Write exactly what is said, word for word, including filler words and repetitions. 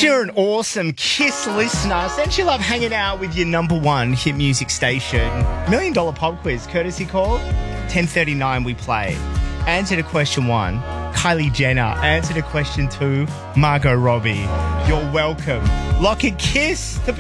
Since you're an awesome Kiss listener, since you love hanging out with your number one hit music station, Million Dollar Pop Quiz, courtesy call, ten thirty-nine we play. Answer to question one, Kylie Jenner. Answer to question two, Margot Robbie. You're welcome. Lock and Kiss, the